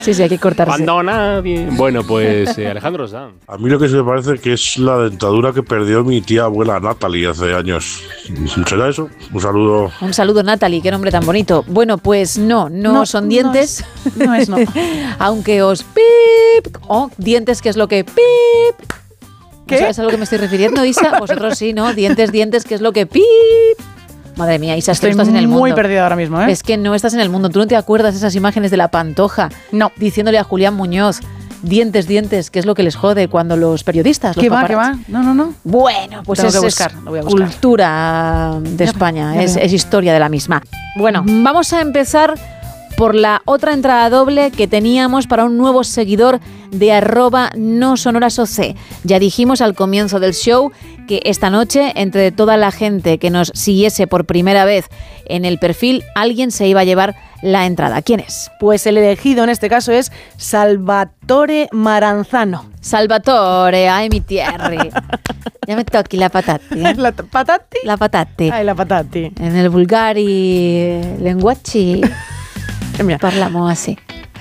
Sí, hay que cortarse. Cuando nadie... Bueno, pues Alejandro Sanz. A mí lo que se me parece que es la dentadura que perdió mi tía abuela Natalie hace años. ¿Será eso? Un saludo. Un saludo, Natalie, qué nombre tan bonito. Bueno, pues no son dientes. No es. Aunque os pip. Dientes, ¿qué es lo que pip? ¿Qué? ¿Sabes a lo que me estoy refiriendo, Isa? Vosotros sí, ¿no? Dientes, ¿qué es lo que pip? Madre mía, Isa, estoy no estás en el mundo. muy perdida ahora mismo, ¿eh? Es que no estás en el mundo. ¿Tú no te acuerdas de esas imágenes de la Pantoja? No. Diciéndole a Julián Muñoz, dientes, ¿qué es lo que les jode cuando los periodistas, los ¿Qué va? No. Bueno, pues Lo es voy a buscar. cultura de España, ya es veo. historia de la misma. Bueno, vamos a empezar por la otra entrada doble que teníamos para un nuevo seguidor de @nosonorasoc. Ya dijimos al comienzo del show que esta noche, entre toda la gente que nos siguiese por primera vez en el perfil, alguien se iba a llevar la entrada. ¿Quién es? Pues el elegido en este caso es Salvatore Maranzano. Salvatore, ay mi tierra. Ya me toqui la patati. ¿La patati? La patati. Ay, la patati. En el vulgari lenguaci Mira, parlamo así.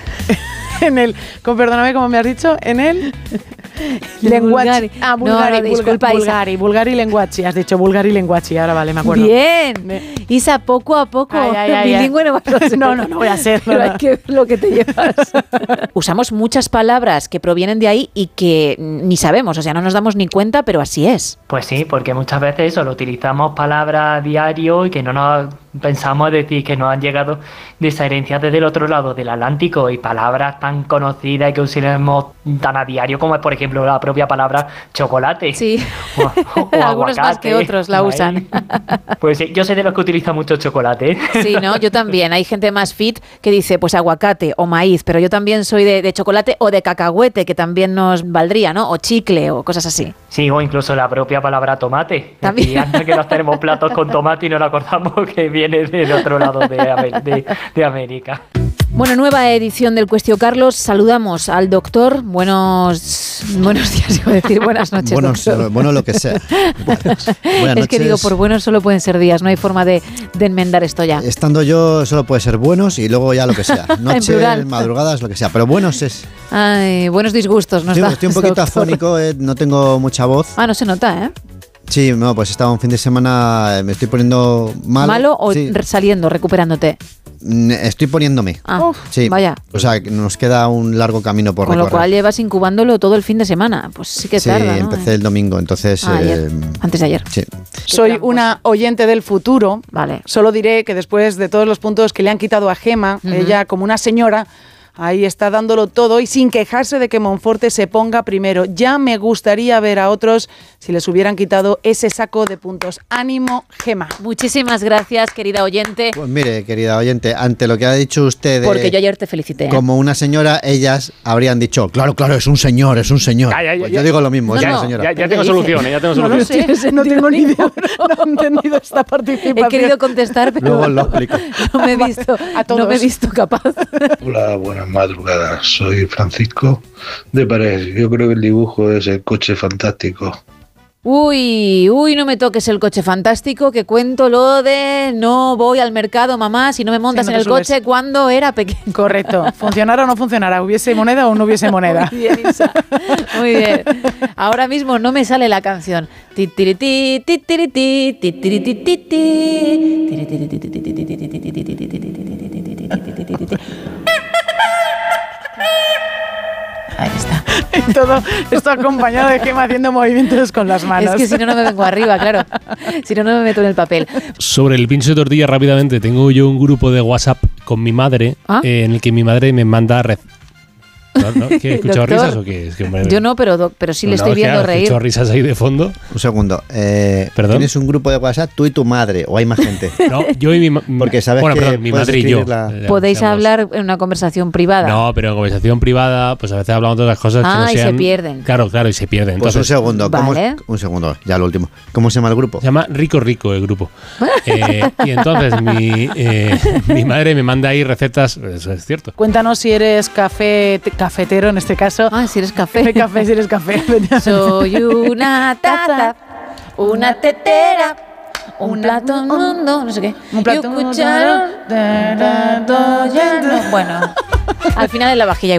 perdóname, como me has dicho, en el Bulgari. Bulgari. No, disculpa, Isa. Bulgari lenguaci. Has dicho Bulgari lenguaci, ahora vale, me acuerdo. Bien. Isa, poco a poco, bilingüe no vas a ser. No voy a ser. Pero hay que ver lo que te llevas. Usamos muchas palabras que provienen de ahí y que ni sabemos, o sea, no nos damos ni cuenta, pero así es. Pues sí, porque muchas veces solo utilizamos palabras diario y que no nos pensamos decir que nos han llegado de esa herencia desde el otro lado del Atlántico, y palabras tan conocidas y que usamos tan a diario como es, por ejemplo, la propia palabra chocolate. Sí, o algunos más que otros la usan. Pues sí, yo soy de los que utilizan mucho chocolate. Sí, ¿no? Yo también. Hay gente más fit que dice pues aguacate o maíz, pero yo también soy de chocolate o de cacahuete, que también nos valdría, ¿no? O chicle o cosas así. Sí, o incluso la propia palabra tomate. También. Y antes que nos tenemos platos con tomate y no nos acordamos que viene del otro lado de América. Bueno, nueva edición del Cuestio Carlos. Saludamos al doctor. Buenos días, iba a decir buenas noches. Bueno, lo que sea. Buenas es noches. que digo, por buenos solo pueden ser días, no hay forma de enmendar esto ya. Estando yo solo puede ser buenos y luego ya lo que sea. Noche, madrugadas, lo que sea. Pero buenos es. Ay, buenos disgustos nos da. Estoy un poquito afónico, no tengo mucha voz. No se nota, ¿eh? Sí, no, pues estaba un fin de semana, me estoy poniendo malo. ¿Malo o sí. Saliendo, recuperándote? Estoy poniéndome. Sí. Vaya. O sea, nos queda un largo camino por recorrer. Con lo cual llevas incubándolo todo el fin de semana. Pues sí que tarda, ¿no? Sí, empecé el domingo, entonces... Antes de ayer. Sí. Soy una oyente del futuro. Vale. Solo diré que después de todos los puntos que le han quitado a Gema, ella como una señora... Ahí está dándolo todo y sin quejarse de que Monforte se ponga primero. Ya me gustaría ver a otros si les hubieran quitado ese saco de puntos. Ánimo, Gema. Muchísimas gracias, querida oyente. Pues mire, querida oyente, ante lo que ha dicho usted... Porque yo ayer te felicité. Como una señora, ellas habrían dicho, claro, es un señor. Pues yo digo lo mismo, es una señora. Ya tengo soluciones, No lo sé, no tengo ni idea. No he entendido esta participación. He querido contestar, pero luego lo explico. No me he visto capaz. Hola, buenas madrugadas. Soy Francisco de Parés. Yo creo que el dibujo es el coche fantástico. Uy, no me toques el coche fantástico, que cuento lo de no voy al mercado, mamá, si no me montas en el coche cuando era pequeño. Correcto. ¿Funcionara o no funcionara? ¿Hubiese moneda o no hubiese moneda? Muy bien, Isa. Muy bien. Ahora mismo no me sale la canción. Ahí está. Y todo esto acompañado de Gema haciendo movimientos con las manos. Es que si no me vengo arriba, claro. Si no me meto en el papel. Sobre el pincho de tortilla, rápidamente, tengo yo un grupo de WhatsApp con mi madre, en el que mi madre me manda... ¿No? ¿Qué, ¿escuchado risas o qué? Es que, yo no, pero sí le estoy viendo reír. ¿Escuchado risas ahí de fondo? Un segundo. ¿Perdón? ¿Tienes un grupo de WhatsApp tú y tu madre o hay más gente? No, yo y mi Porque sabes que perdón, mi madre y yo. ¿Podéis hablar en una conversación privada? No, pero en conversación privada, pues a veces hablamos de otras cosas que no sean... y se pierden. Claro, y se pierden. Pues entonces, un segundo. Vale. Un segundo, ya lo último. ¿Cómo se llama el grupo? Se llama Rico el grupo. Y entonces mi madre me manda ahí recetas, eso es cierto. Cuéntanos si eres cafetero en este caso. Si eres café. Si eres café. Soy una taza, una tetera, un plato mundo, no sé qué. Un plato y un cucharón. Bueno, Al final es la vajilla